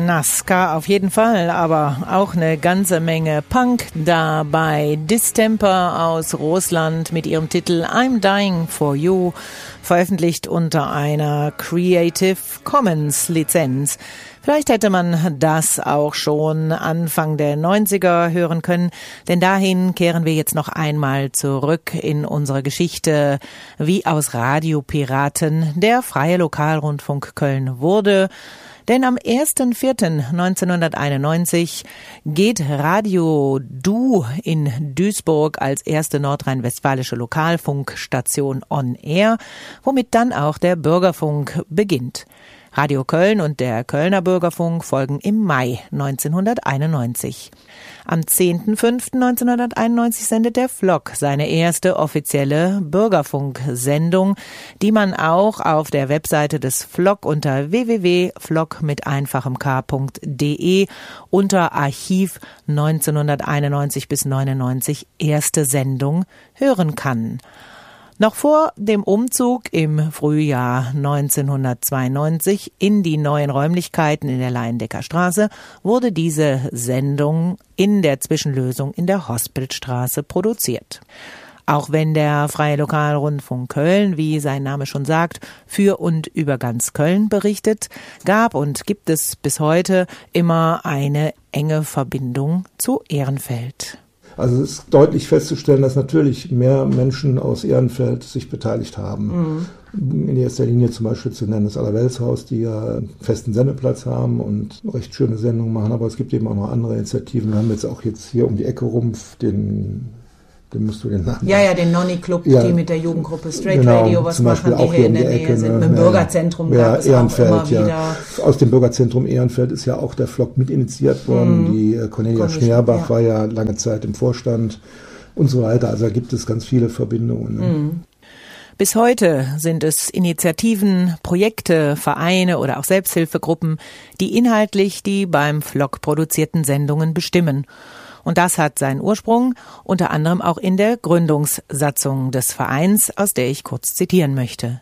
Ska auf jeden Fall, aber auch eine ganze Menge Punk da bei Distemper aus Russland mit ihrem Titel I'm Dying for You, veröffentlicht unter einer Creative Commons Lizenz. Vielleicht hätte man das auch schon Anfang der 90er hören können, denn dahin kehren wir jetzt noch einmal zurück in unsere Geschichte, wie aus Radiopiraten der Freie Lokalrundfunk Köln wurde. Denn am 1.4.1991 geht Radio Du in Duisburg als erste nordrhein-westfälische Lokalfunkstation on air, womit dann auch der Bürgerfunk beginnt. Radio Köln und der Kölner Bürgerfunk folgen im Mai 1991. Am 10.05.1991 sendet der Flock seine erste offizielle Bürgerfunksendung, die man auch auf der Webseite des Flock unter www.flock.de unter Archiv 1991 bis 99 erste Sendung hören kann. Noch vor dem Umzug im Frühjahr 1992 in die neuen Räumlichkeiten in der Leiendecker Straße wurde diese Sendung in der Zwischenlösung in der Hospitstraße produziert. Auch wenn der Freie Lokalrundfunk Köln, wie sein Name schon sagt, für und über ganz Köln berichtet, gab und gibt es bis heute immer eine enge Verbindung zu Ehrenfeld. Also es ist deutlich festzustellen, dass natürlich mehr Menschen aus Ehrenfeld sich beteiligt haben. Mhm. In erster Linie zum Beispiel zu nennen das Allerweltshaus, die ja einen festen Sendeplatz haben und recht schöne Sendungen machen. Aber es gibt eben auch noch andere Initiativen. Wir haben jetzt hier um die Ecke rum den musst du den Namen. Ja, den Nonny-Club, ja, die mit der Jugendgruppe Straight Radio was machen, die hier in der Nähe sind. Mit dem Bürgerzentrum gab es Ehrenfeld, auch immer wieder. Aus dem Bürgerzentrum Ehrenfeld ist ja auch der Flock mit initiiert worden. Die Cornelia Schneerbach war ja lange Zeit im Vorstand und so weiter. Also da gibt es ganz viele Verbindungen. Ne? Bis heute sind es Initiativen, Projekte, Vereine oder auch Selbsthilfegruppen, die inhaltlich die beim Flock produzierten Sendungen bestimmen. Und das hat seinen Ursprung unter anderem auch in der Gründungssatzung des Vereins, aus der ich kurz zitieren möchte.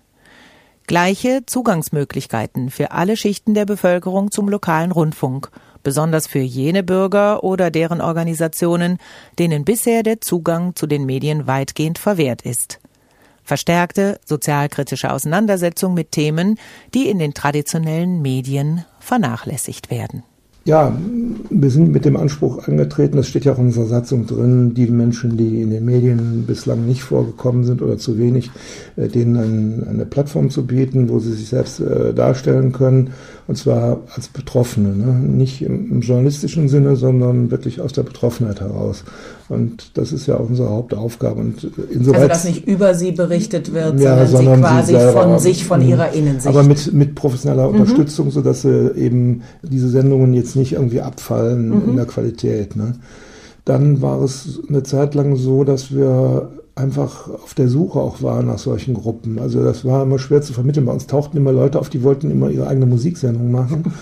Gleiche Zugangsmöglichkeiten für alle Schichten der Bevölkerung zum lokalen Rundfunk, besonders für jene Bürger oder deren Organisationen, denen bisher der Zugang zu den Medien weitgehend verwehrt ist. Verstärkte sozialkritische Auseinandersetzung mit Themen, die in den traditionellen Medien vernachlässigt werden. Ja, wir sind mit dem Anspruch angetreten, das steht ja auch in unserer Satzung drin, die Menschen, die in den Medien bislang nicht vorgekommen sind oder zu wenig, denen eine Plattform zu bieten, wo sie sich selbst darstellen können, und zwar als Betroffene, ne? Nicht im journalistischen Sinne, sondern wirklich aus der Betroffenheit heraus. Und das ist ja auch unsere Hauptaufgabe. Und insoweit, also, dass nicht über sie berichtet wird, sondern sie quasi von sich, von ihrer Innensicht. Aber mit professioneller Unterstützung, sodass eben diese Sendungen jetzt nicht irgendwie abfallen in der Qualität. Ne? Dann war es eine Zeit lang so, dass wir einfach auf der Suche auch waren nach solchen Gruppen. Also das war immer schwer zu vermitteln. Bei uns tauchten immer Leute auf, die wollten immer ihre eigene Musiksendung machen.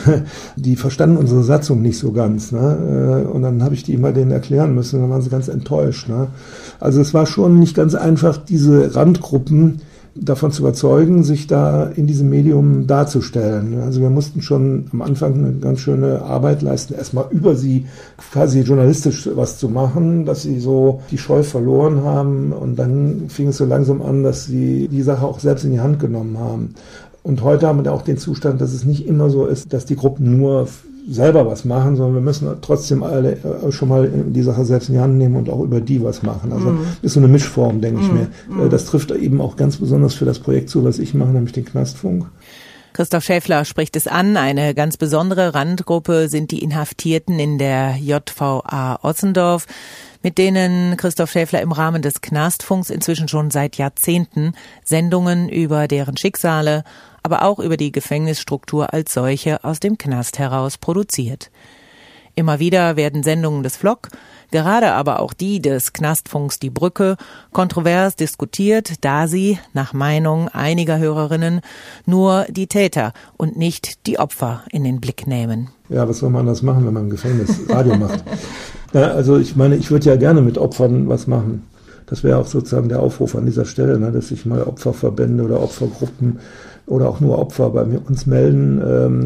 Die verstanden unsere Satzung nicht so ganz. Ne? Und dann habe ich die immer denen erklären müssen. Dann waren sie ganz enttäuscht. Ne? Also es war schon nicht ganz einfach, diese Randgruppen davon zu überzeugen, sich da in diesem Medium darzustellen. Also wir mussten schon am Anfang eine ganz schöne Arbeit leisten, erstmal über sie quasi journalistisch was zu machen, dass sie so die Scheu verloren haben, und dann fing es so langsam an, dass sie die Sache auch selbst in die Hand genommen haben. Und heute haben wir auch den Zustand, dass es nicht immer so ist, dass die Gruppen nur selber was machen, sondern wir müssen trotzdem alle schon mal die Sache selbst in die Hand nehmen und auch über die was machen. Also ist so eine Mischform, denke ich mir. Das trifft eben auch ganz besonders für das Projekt zu, was ich mache, nämlich den Knastfunk. Christoph Schäffler spricht es an. Eine ganz besondere Randgruppe sind die Inhaftierten in der JVA Otzendorf, mit denen Christoph Schäffler im Rahmen des Knastfunks inzwischen schon seit Jahrzehnten Sendungen über deren Schicksale, aber auch über die Gefängnisstruktur als solche aus dem Knast heraus produziert. Immer wieder werden Sendungen des Flock, gerade aber auch die des Knastfunks Die Brücke, kontrovers diskutiert, da sie, nach Meinung einiger Hörerinnen, nur die Täter und nicht die Opfer in den Blick nehmen. Ja, was soll man anders machen, wenn man im Gefängnis Radio macht? Ja, also ich meine, ich würde ja gerne mit Opfern was machen. Das wäre auch sozusagen der Aufruf an dieser Stelle, ne, dass sich mal Opferverbände oder Opfergruppen oder auch nur Opfer bei uns melden,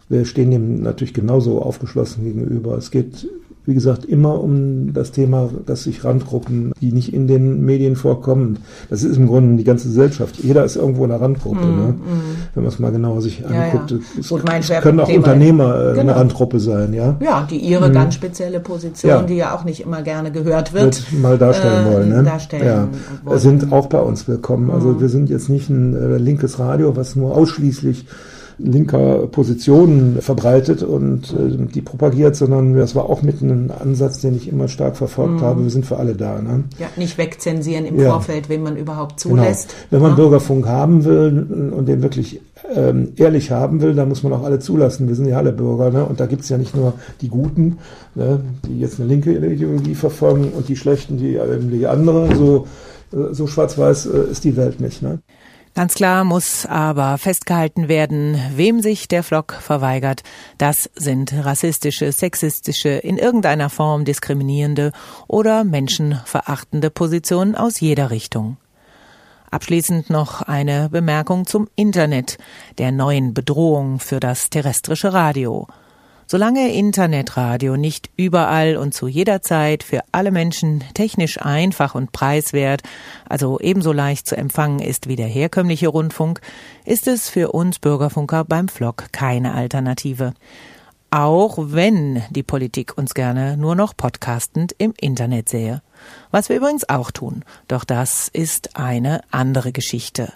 Wir stehen dem natürlich genauso aufgeschlossen gegenüber. Es geht, wie gesagt, immer um das Thema, dass sich Randgruppen, die nicht in den Medien vorkommen, das ist im Grunde die ganze Gesellschaft. Jeder ist irgendwo eine Randgruppe, ne? Wenn man es mal genauer sich anguckt. Es können auch Unternehmer eine Randgruppe sein, ja? Ja, die ihre ganz spezielle Position, die ja auch nicht immer gerne gehört wird, mal darstellen wollen. Ne? Darstellen wollen. Sind auch bei uns willkommen. Also wir sind jetzt nicht ein linkes Radio, was nur ausschließlich linker Positionen verbreitet und die propagiert, sondern das war auch mit einem Ansatz, den ich immer stark verfolgt habe. Wir sind für alle da. Ne? Ja, nicht wegzensieren im Vorfeld, wen man überhaupt zulässt. Genau. Wenn man Bürgerfunk haben will und den wirklich ehrlich haben will, dann muss man auch alle zulassen. Wir sind ja alle Bürger, ne? Und da gibt es ja nicht nur die Guten, ne? Die jetzt eine linke Ideologie verfolgen und die Schlechten, die andere. So schwarz-weiß ist die Welt nicht. Ne? Ganz klar muss aber festgehalten werden, wem sich der Flock verweigert, das sind rassistische, sexistische, in irgendeiner Form diskriminierende oder menschenverachtende Positionen aus jeder Richtung. Abschließend noch eine Bemerkung zum Internet, der neuen Bedrohung für das terrestrische Radio. Solange Internetradio nicht überall und zu jeder Zeit für alle Menschen technisch einfach und preiswert, also ebenso leicht zu empfangen ist wie der herkömmliche Rundfunk, ist es für uns Bürgerfunker beim Flock keine Alternative. Auch wenn die Politik uns gerne nur noch podcastend im Internet sähe. Was wir übrigens auch tun, doch das ist eine andere Geschichte.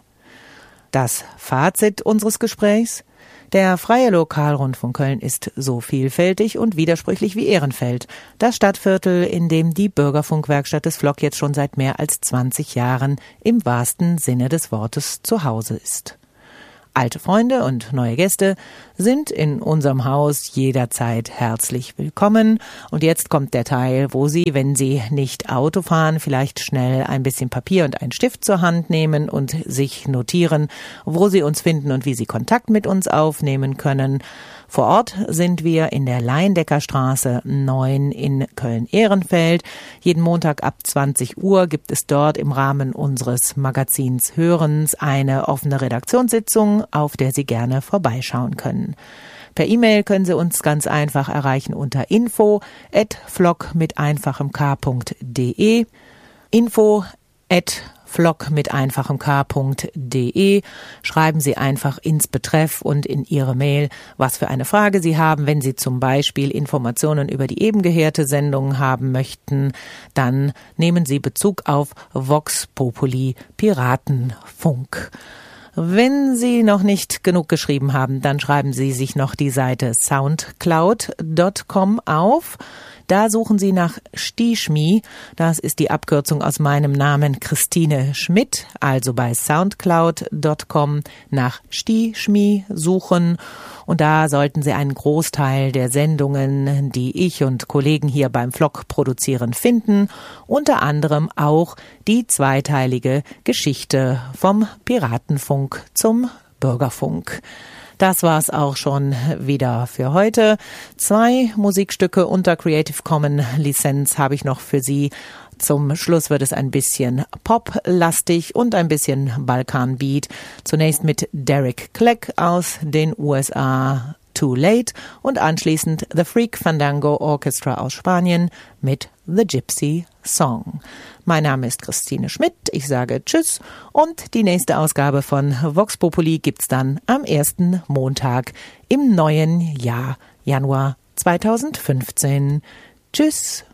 Das Fazit unseres Gesprächs: Der Freie Lokalrundfunk Köln ist so vielfältig und widersprüchlich wie Ehrenfeld, das Stadtviertel, in dem die Bürgerfunkwerkstatt des Flock jetzt schon seit mehr als 20 Jahren im wahrsten Sinne des Wortes zu Hause ist. Alte Freunde und neue Gäste sind in unserem Haus jederzeit herzlich willkommen. Und jetzt kommt der Teil, wo Sie, wenn Sie nicht Auto fahren, vielleicht schnell ein bisschen Papier und einen Stift zur Hand nehmen und sich notieren, wo Sie uns finden und wie Sie Kontakt mit uns aufnehmen können. Vor Ort sind wir in der Leindeckerstraße 9 in Köln-Ehrenfeld. Jeden Montag ab 20 Uhr gibt es dort im Rahmen unseres Magazins Hörens eine offene Redaktionssitzung, auf der Sie gerne vorbeischauen können. Per E-Mail können Sie uns ganz einfach erreichen unter info@flock-mit-einfachem-k.de, info@flock-mit-einfachem-k.de. Schreiben Sie einfach ins Betreff und in Ihre Mail, was für eine Frage Sie haben. Wenn Sie zum Beispiel Informationen über die eben gehörte Sendung haben möchten, dann nehmen Sie Bezug auf Vox Populi Piratenfunk. Wenn Sie noch nicht genug geschrieben haben, dann schreiben Sie sich noch die Seite soundcloud.com auf. Da suchen Sie nach Stischmi, das ist die Abkürzung aus meinem Namen Christine Schmidt, also bei soundcloud.com nach Stischmi suchen. Und da sollten Sie einen Großteil der Sendungen, die ich und Kollegen hier beim Flock produzieren, finden. Unter anderem auch die zweiteilige Geschichte vom Piratenfunk zum Bürgerfunk. Das war's auch schon wieder für heute. 2 Musikstücke unter Creative Commons Lizenz habe ich noch für Sie. Zum Schluss wird es ein bisschen Pop-lastig und ein bisschen Balkan-Beat. Zunächst mit Derek Clegg aus den USA, Too Late, und anschließend The Freak Fandango Orchestra aus Spanien mit The Gypsy Song. Mein Name ist Christine Schmidt, ich sage Tschüss und die nächste Ausgabe von Vox Populi gibt's dann am 1. Montag im neuen Jahr, Januar 2015. Tschüss.